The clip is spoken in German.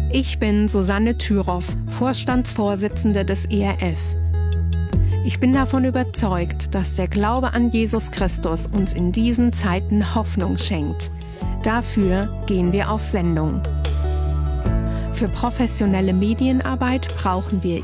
Ich bin Susanne Thüroff, Vorstandsvorsitzende des ERF. Ich bin davon überzeugt, dass der Glaube an Jesus Christus uns in diesen Zeiten Hoffnung schenkt. Dafür gehen wir auf Sendung. Für professionelle Medienarbeit brauchen wir